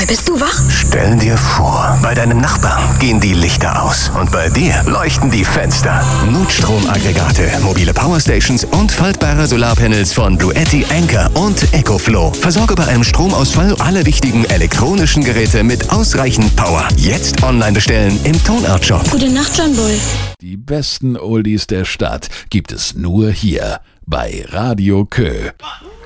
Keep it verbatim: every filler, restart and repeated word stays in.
bist du wach? Stell dir vor, bei deinem Nachbarn gehen die Lichter aus und bei dir leuchten die Fenster. Notstromaggregate, mobile Powerstations und faltbare Solarpanels von Bluetti, Anker und EcoFlow. Versorge bei einem Stromausfall alle wichtigen elektronischen Geräte mit ausreichend Power. Jetzt online bestellen im Tonart Shop. Gute Nacht, John Boy. Die besten Oldies der Stadt gibt es nur hier bei Radio Kö.